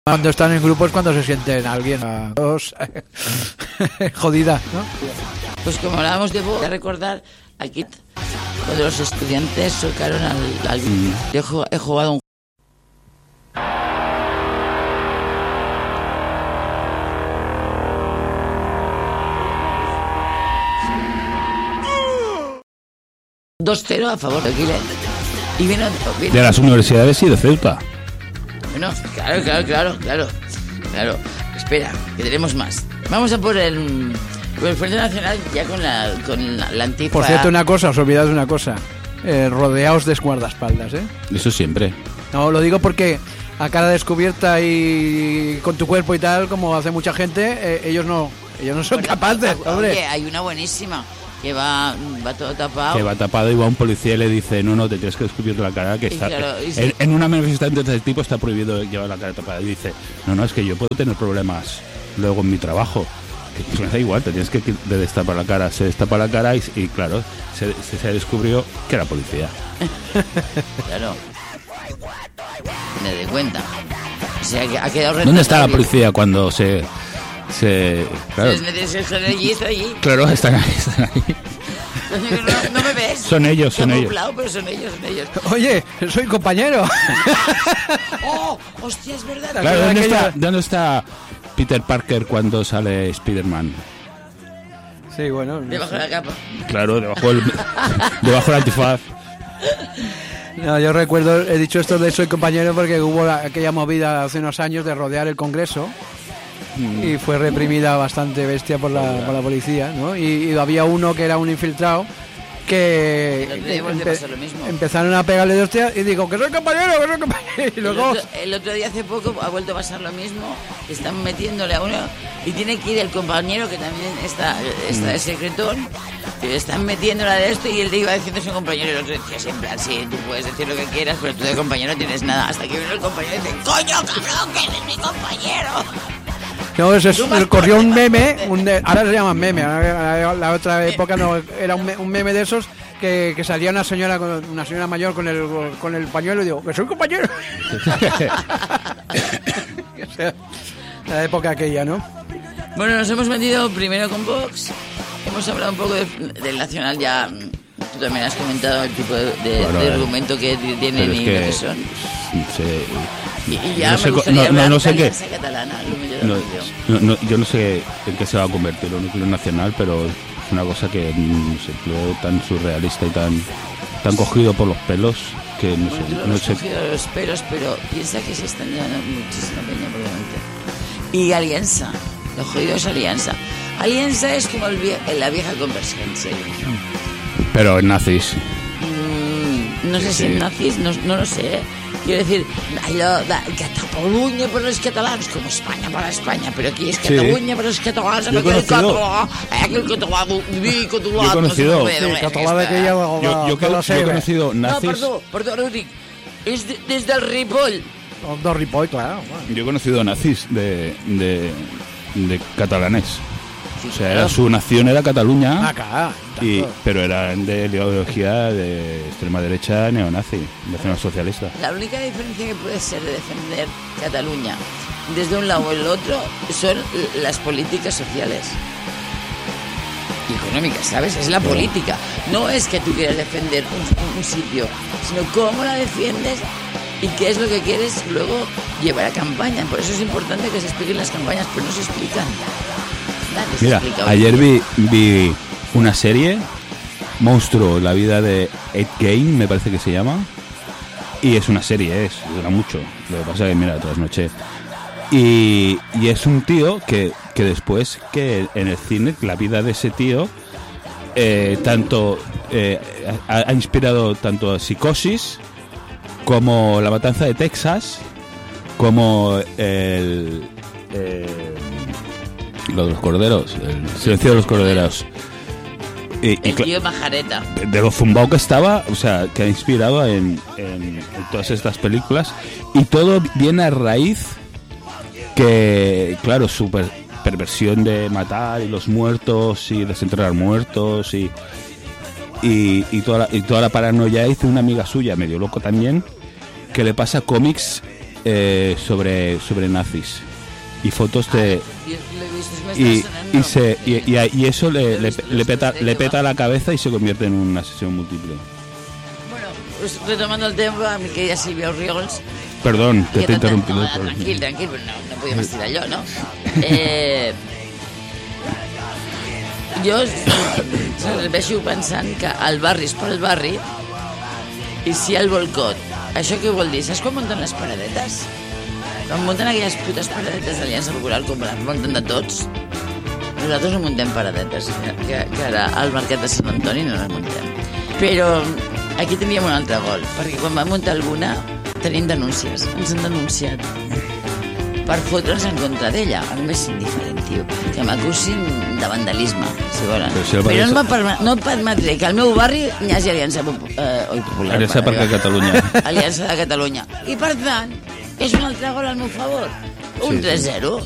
Cuando están en grupos, cuando se sienten alguien jodida, ¿no? Pues como hablábamos de voy a recordar aquí cuando los estudiantes tocaron al yo he jugado un ...2-0 a favor de Aquiles. Y vino de las universidades y de Ceuta. Bueno, claro. Espera, que tenemos más. Vamos a por el Frente Nacional ya con la antifa. Por cierto, una cosa, os olvidáis de una cosa. Rodeaos de guardaespaldas, ¿eh? Eso siempre. No, lo digo porque a cara descubierta y con tu cuerpo y tal, como hace mucha gente, ellos no son capaces, hombre. Oye, hay una buenísima. Que va todo tapado. Que va tapado y va un policía y le dice, no, te tienes que descubrir la cara, que está... Claro, en una manifestación de este tipo está prohibido llevar la cara tapada. Y dice, no, es que yo puedo tener problemas luego en mi trabajo. Que me da igual, te tienes que destapar la cara. Se destapa la cara y claro, se descubrió que era policía. Claro. Me doy cuenta. O sea, que ha quedado... ¿Dónde está la policía cuando se claro. Allí. Claro, están ahí. No me ves. Son ellos. Pero son ellos. Oye, soy compañero. Oh, hostia, es verdad. Claro, ¿dónde está Peter Parker cuando sale Spider-Man? Sí, bueno. Debajo de la capa. Claro, debajo del antifaz. No, yo recuerdo, he dicho esto de soy compañero porque hubo aquella movida hace unos años de rodear el Congreso. Y fue reprimida bastante bestia por la policía, ¿no? Y había uno que era un infiltrado que empezaron a pegarle de hostias y digo, que soy compañero. Y luego... el otro día hace poco ha vuelto a pasar lo mismo, están metiéndole a uno y tiene que ir el compañero que también está de secretón, que están metiéndole de esto y él le iba diciendo a su compañero y el otro decía siempre así, tú puedes decir lo que quieras, pero tú de compañero no tienes nada, hasta que vino el compañero y dice, coño, cabrón, que eres mi compañero. No, corrió un meme, ahora se llama meme, la otra época no, era un meme de esos que salía una señora mayor con el pañuelo y digo, que soy compañero. O sea, la época aquella, ¿no? Bueno, nos hemos metido primero con Vox, hemos hablado un poco del Nacional, ya tú también has comentado el tipo de argumento que tienen y lo que son. Y ya me gustaría hablar de la Alianza Catalana. Yo no sé en qué se va a convertir el núcleo nacional, pero es una cosa que veo tan surrealista y tan cogido por los pelos que no sé. Cogido los pelos, pero piensa que se están llevando muchísima peña por delante. Y Alianza, lo jodido es Alianza. Alianza es como la vieja Convergencia. Pero en nazis. No sé si en nazis, no lo sé. Quiero decir, Catalunya per als catalans, com Espanya per a Espanya, però aquí és Catalunya per als catalans, amb aquell català, Yo he conocido nazis. No, perdó, ho dic, és des del Ripoll. Del Ripoll, claro. Yo he conocido nazis de catalanes. O sea, su nación era Cataluña, pero eran de ideología de extrema derecha neonazi, nacionalsocialista. La única diferencia que puede ser de defender Cataluña desde un lado o el otro son las políticas sociales y económicas, ¿sabes? Es la política. No es que tú quieras defender un sitio, sino cómo la defiendes y qué es lo que quieres luego llevar a campaña. Por eso es importante que se expliquen las campañas, pero no se explican. Mira, ayer vi una serie, Monstruo, la vida de Ed Gein, me parece que se llama, y es una serie, dura mucho, lo que pasa es que mira, trasnoché, y es un tío que después, que en el cine, la vida de ese tío, ha inspirado tanto a Psicosis, como La matanza de Texas, como lo de los corderos, el silencio de los corderos. El tío Majareta. De lo zumbao que estaba, o sea, que ha inspirado en todas estas películas. Y todo viene a raíz que, claro, su perversión de matar y los muertos y desenterrar muertos y toda la paranoia. Hizo una amiga suya, medio loco también, que le pasa cómics sobre nazis y fotos de y eso le peta la cabeza y se convierte en un asesino múltiple. Bueno, pues retomando el tema, mi querida Sílvia Orriols. Perdón, que t'he interrompido. No, tranquil, no podíem estirar allò, no? Jo serveixo pensant que el barri és pel barri i si el boicot, això què vol dir? Saps quan munten les paradetes? Quan munten aquelles putes paradetes d'Aliança Popular, com les munten de tots, nosaltres no muntem paradetes, que ara al mercat de Sant Antoni no les muntem. Però aquí teníem un altre gol, perquè quan vam muntar alguna tenim denúncies, ens han denunciat per fotre's en contra d'ella, a més indiferent, tio, que m'acusin de vandalisme, si volen. Però no permetré que al meu barri hi hagi Aliança Popular. Aliança per Catalunya. Aliança de Catalunya. I per tant, és un altre gol al meu favor. Un 3-0.